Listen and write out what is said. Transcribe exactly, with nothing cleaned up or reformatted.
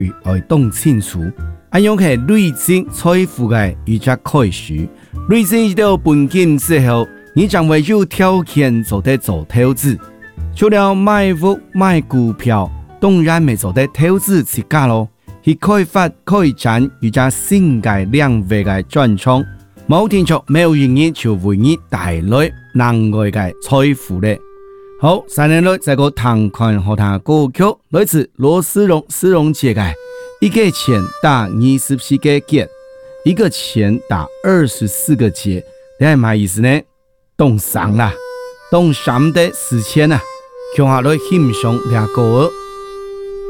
与爱动清楚，安样係累積財富嘅一隻開始。累積一到本金之後，你將會有條件做得做投資。除了買屋買股票，當然未做得投資自家咯，去開發開展一隻新嘅領域嘅專長。冇天就沒有原因就為你帶來難外嘅財富咧。好，三年內這個彈款和他歌曲來自羅思榮思榮姐嘅一個錢打二十四個結，一個錢打二十四個結，你係咩意思呢？動上啦，動上的時間啊，叫下來欣賞兩個。